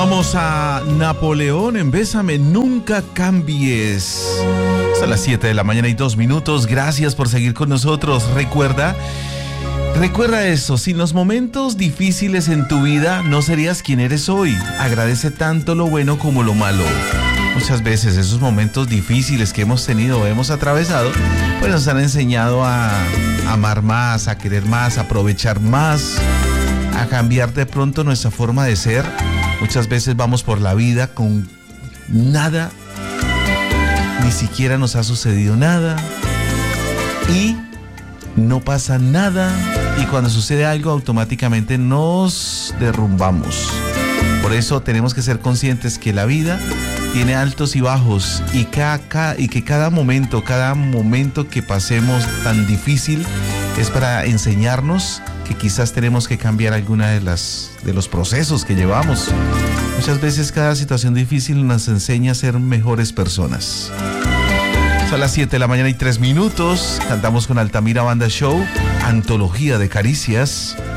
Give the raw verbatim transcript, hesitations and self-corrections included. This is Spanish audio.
Vamos a Napoleón en Bésame, nunca cambies. Es a las siete de la mañana y dos minutos. Gracias por seguir con nosotros. Recuerda, recuerda eso. Si en los momentos difíciles en tu vida no serías quien eres hoy, agradece tanto lo bueno como lo malo. Muchas veces esos momentos difíciles que hemos tenido o hemos atravesado, pues nos han enseñado a amar más, a querer más, a aprovechar más, a cambiar de pronto nuestra forma de ser. Muchas veces vamos por la vida con nada, ni siquiera nos ha sucedido nada y no pasa nada, y cuando sucede algo automáticamente nos derrumbamos. Por eso tenemos que ser conscientes que la vida tiene altos y bajos, y, cada, cada, y que cada momento, cada momento que pasemos tan difícil es para enseñarnos que quizás tenemos que cambiar alguna de las de los procesos que llevamos. Muchas veces cada situación difícil nos enseña a ser mejores personas. Son las siete de la mañana y tres minutos. Cantamos con Altamira Banda Show, Antología de Caricias.